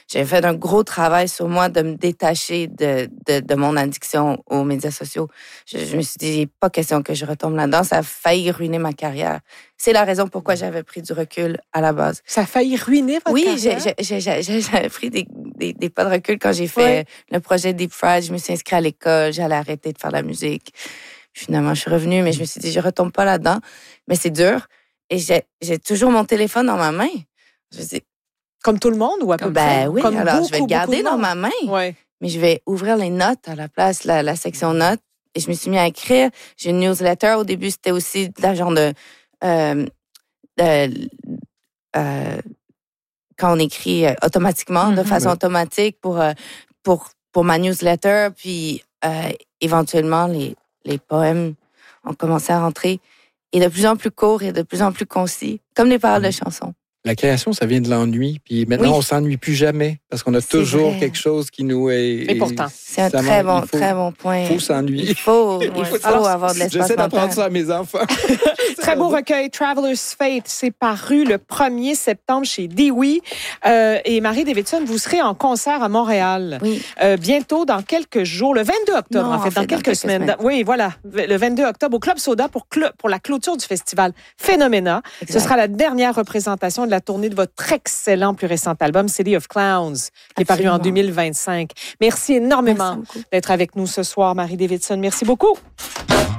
j'ai fait un gros travail sur moi de me détacher de mon addiction aux médias sociaux. Je me suis dit, il n'est pas question que je retombe là-dedans. Ça a failli ruiner ma carrière. C'est la raison pourquoi j'avais pris du recul à la base. Ça a failli ruiner votre carrière? Oui, j'avais pris des pas de recul quand j'ai fait le projet Deep Fried. Je me suis inscrite à l'école, j'allais arrêter de faire de la musique. Finalement, je suis revenue, mais je me suis dit, je retombe pas là-dedans. Mais c'est dur. Et j'ai toujours mon téléphone dans ma main. Je dis, comme tout le monde ou à peu près? Oui, comme alors je vais le garder dans ma main. Ouais. Mais je vais ouvrir les notes à la place, la section notes. Et je me suis mis à écrire. J'ai une newsletter. Au début, c'était aussi de la genre quand on écrit automatiquement, de façon automatique pour ma newsletter. Puis éventuellement, les poèmes ont commencé à rentrer. Et de plus en plus courts et de plus en plus concis, comme les paroles de chansons. La création, ça vient de l'ennui. Puis maintenant, on s'ennuie plus jamais parce qu'on a toujours quelque chose qui nous est... Et pourtant, c'est un très bon point. Il faut s'ennuyer. Il faut avoir de l'espace J'essaie mental. d'apprendre ça à mes enfants. Très beau recueil, Traveler's Fate. C'est paru le 1er septembre chez Dewey. Et Marie Davidson, vous serez en concert à Montréal. Oui. Bientôt, dans quelques jours, le 22 octobre, dans quelques semaines. Oui, voilà. Le 22 octobre au Club Soda pour la clôture du festival Phénoména. Exact. Ce sera la dernière représentation de la tournée de votre excellent plus récent album, City of Clowns, qui est paru en 2025. Merci énormément d'être avec nous ce soir, Marie Davidson. Merci beaucoup.